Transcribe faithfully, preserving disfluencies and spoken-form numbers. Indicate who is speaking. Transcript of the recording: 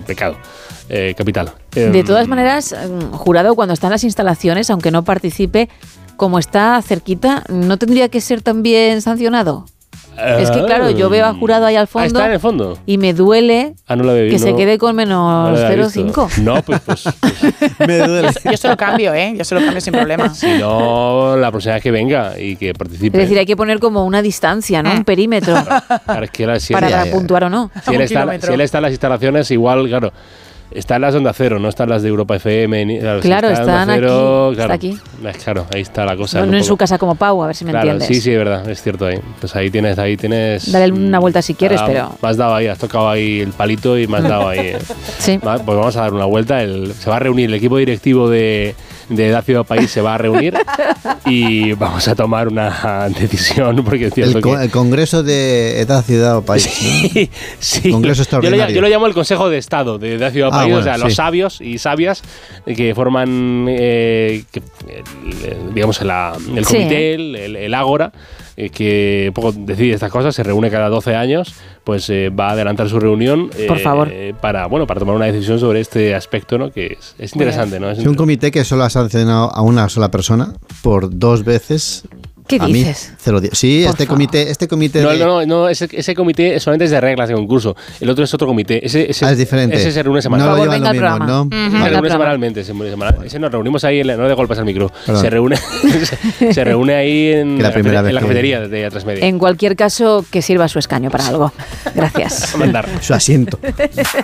Speaker 1: pecado eh, capital.
Speaker 2: De todas maneras, jurado, cuando está en las instalaciones, aunque no participe, como está cerquita, ¿no tendría que ser también sancionado? Es que claro, yo veo a Jurado ahí al fondo,
Speaker 1: ah, está en el fondo
Speaker 2: y me duele
Speaker 1: ah, no la
Speaker 2: que
Speaker 1: no,
Speaker 2: se quede con menos
Speaker 1: no
Speaker 2: cero coma cinco.
Speaker 1: No, pues, pues, pues.
Speaker 3: Me duele.
Speaker 4: Yo se lo cambio, ¿eh? Yo se lo cambio sin problema.
Speaker 1: Si no, la próxima vez que venga y que participe.
Speaker 2: Es decir, hay que poner como una distancia, ¿no? Un perímetro
Speaker 1: Claro, es que la, si,
Speaker 2: para
Speaker 3: ya, ya.
Speaker 2: puntuar o no.
Speaker 1: si, él está, si él está en las instalaciones, igual, claro, está en las de Onda Cero, no están las de Europa F M. Ni, claro,
Speaker 2: Claro,
Speaker 1: si está
Speaker 2: están
Speaker 1: Onda Cero,
Speaker 2: aquí,
Speaker 1: claro,
Speaker 2: está aquí.
Speaker 1: Claro, ahí está la cosa.
Speaker 2: No,
Speaker 1: un
Speaker 2: no en
Speaker 1: poco.
Speaker 2: su casa como Pau, a ver si me
Speaker 1: Claro,
Speaker 2: entiendes.
Speaker 1: sí, sí, es verdad, es cierto ahí. Pues ahí tienes, ahí tienes.
Speaker 2: Dale una vuelta si quieres,
Speaker 1: ah,
Speaker 2: pero...
Speaker 1: Me has dado ahí, has tocado ahí el palito y me has dado ahí. eh.
Speaker 2: Sí.
Speaker 1: Va, pues vamos a dar una vuelta. El, se va a reunir el equipo directivo de, de Edad Ciudad País, se va a reunir y vamos a tomar una decisión, porque es cierto
Speaker 3: El, co-
Speaker 1: que...
Speaker 3: el Congreso de Edad, Ciudad o País. ¿no?
Speaker 1: Sí, sí.
Speaker 3: Congreso
Speaker 1: Yo
Speaker 3: extraordinario.
Speaker 1: lo, yo lo llamo el Consejo de Estado de Edad Ciudad
Speaker 3: Ah,
Speaker 1: País,
Speaker 3: bueno,
Speaker 1: o sea,
Speaker 3: sí.
Speaker 1: los sabios y sabias que forman, eh, que, el, digamos, la, el
Speaker 2: Sí.
Speaker 1: comité, el, el, el Ágora, eh, que un poco decide estas cosas, se reúne cada doce años, pues eh, va a adelantar su reunión eh,
Speaker 2: Por favor.
Speaker 1: para, bueno, para tomar una decisión sobre este aspecto, ¿no? Que es, es interesante, ¿no? Es
Speaker 3: Es un comité que solo ha sancionado a una sola persona por dos veces.
Speaker 2: ¿Qué
Speaker 3: a mí,
Speaker 2: dices?
Speaker 3: cero di- sí,
Speaker 2: Por
Speaker 3: este
Speaker 2: favor.
Speaker 3: comité, este comité
Speaker 1: No,
Speaker 3: de-
Speaker 1: no, no, no ese, ese comité solamente es de reglas de concurso. El otro es otro comité. Ese, ese,
Speaker 3: Ah, es diferente.
Speaker 1: Ese se reúne
Speaker 3: No
Speaker 1: semanalmente.
Speaker 3: lo
Speaker 2: Por favor,
Speaker 3: llevan
Speaker 2: venga
Speaker 3: lo
Speaker 2: al
Speaker 3: mismo,
Speaker 2: programa.
Speaker 3: ¿no?
Speaker 2: Ujú.
Speaker 1: Se
Speaker 2: Venga,
Speaker 1: reúne
Speaker 2: programa.
Speaker 1: semanalmente, se reúne semanal- ese nos reunimos ahí, en la- no le golpes al micro.
Speaker 3: Perdón.
Speaker 1: Se reúne, se, se reúne ahí en,
Speaker 3: Que la
Speaker 1: la,
Speaker 3: primera
Speaker 1: en
Speaker 3: vez
Speaker 1: la
Speaker 3: que-
Speaker 1: cafetería de A tres Media.
Speaker 2: En cualquier caso, que sirva su escaño para algo. Gracias.
Speaker 1: A mandar.
Speaker 3: Su asiento.